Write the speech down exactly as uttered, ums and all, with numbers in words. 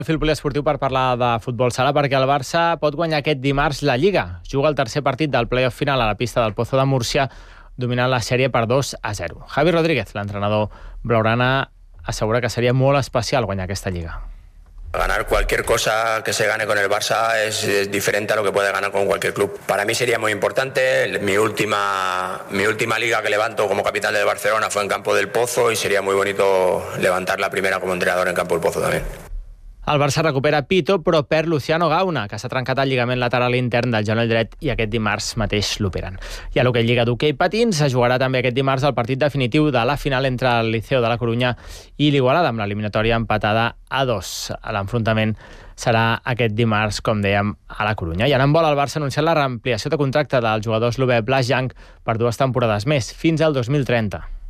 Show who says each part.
Speaker 1: Fil poliesportiu per parlar de futbol sala, perquè el Barça pot guanyar aquest dimarts la Lliga. Juga el tercer partit del play-off final a la pista del Pozo de Múrcia, dominant la sèrie per dos a zero. Javi Rodríguez, l'entrenador blaugrana, assegura que seria molt especial guanyar aquesta Lliga.
Speaker 2: Ganar cualquier cosa que se gane con el Barça es, es diferente a lo que puede ganar con cualquier club. Para mí sería muy importante. Mi última, mi última liga que levanto como capitán del Barcelona fue en Campo del Pozo y sería muy bonito levantar la primera como entrenador en Campo del Pozo también.
Speaker 1: El Barça recupera Pito, però perd Luciano Gauna, que s'ha trencat el lligament lateral intern del genoll dret i aquest dimarts mateix l'operen. I a l'hoquei Lliga d'hoquei patins es jugarà també aquest dimarts el partit definitiu de la final entre el Liceo de la Corunya i l'Igualada, amb l'eliminatòria empatada a dos. L'enfrontament serà aquest dimarts, com dèiem, a la Corunya. I en handbol, el Barça ha anunciat la reampliació de contracte del jugador eslové Blaž Jank per dues temporades més, fins al dos mil trenta.